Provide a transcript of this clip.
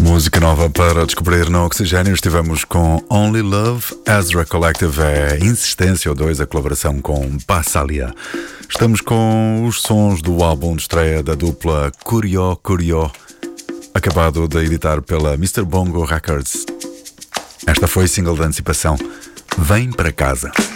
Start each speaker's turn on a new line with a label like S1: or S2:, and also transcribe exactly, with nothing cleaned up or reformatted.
S1: Música nova para descobrir no Oxigênio. Estivemos com Only Love, Ezra Collective é Insistência ou dois, a colaboração com Passalia. Estamos com os sons do álbum de estreia da dupla Curió Curió, acabado de editar pela mister Bongo Records. Esta foi single de antecipação, Vem para Casa.